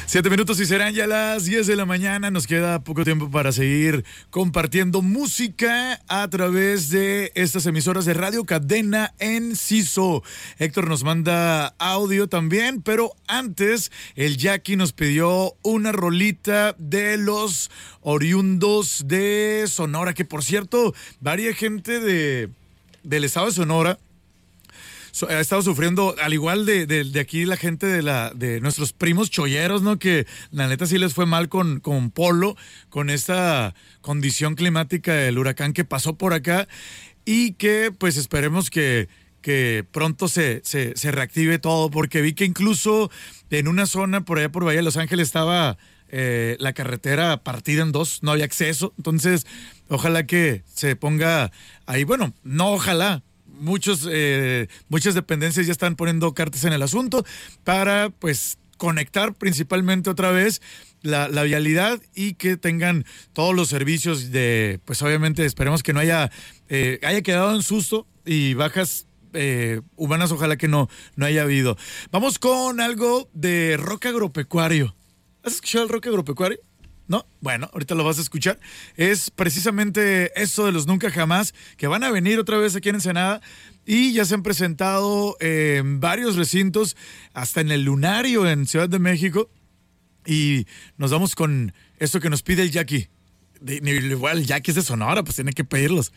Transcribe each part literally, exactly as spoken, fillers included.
Siete minutos y serán ya las diez de la mañana. Nos queda poco tiempo para seguir compartiendo música a través de estas emisoras de Radio Cadena Enciso. Héctor nos manda audio también, pero antes el Jackie nos pidió una rolita de los oriundos de Sonora, que por cierto, varia gente de, del estado de Sonora ha estado sufriendo, al igual de, de, de aquí la gente de la de nuestros primos cholleros, ¿no? Que la neta sí les fue mal con, con Polo, con esta condición climática del huracán que pasó por acá y que pues esperemos que, que pronto se, se, se reactive todo, porque vi que incluso en una zona por allá por Bahía de Los Ángeles estaba eh, la carretera partida en dos, no había acceso, entonces ojalá que se ponga ahí, bueno, no ojalá, Muchos, eh, muchas dependencias ya están poniendo cartas en el asunto para, pues, conectar principalmente otra vez la, la vialidad y que tengan todos los servicios de, pues, obviamente esperemos que no haya, eh, haya quedado en susto y bajas eh, humanas, ojalá que no, no haya habido. Vamos con algo de rock agropecuario. ¿Has escuchado el rock agropecuario? ¿No? Bueno, ahorita lo vas a escuchar. Es precisamente eso de los Nunca Jamás, que van a venir otra vez aquí en Ensenada y ya se han presentado en varios recintos, hasta en el Lunario en Ciudad de México. Y nos vamos con esto que nos pide el Jackie. De, igual el Jackie es de Sonora, pues tiene que pedirlos.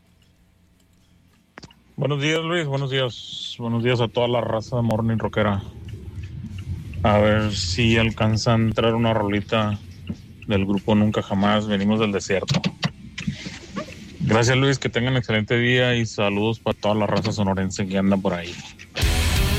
Buenos días, Luis. Buenos días. Buenos días a toda la raza de Morning Rockera. A ver si alcanzan a entrar una rolita del grupo Nunca Jamás, Venimos del Desierto. Gracias, Luis, que tengan excelente día y saludos para toda la raza sonorense que anda por ahí.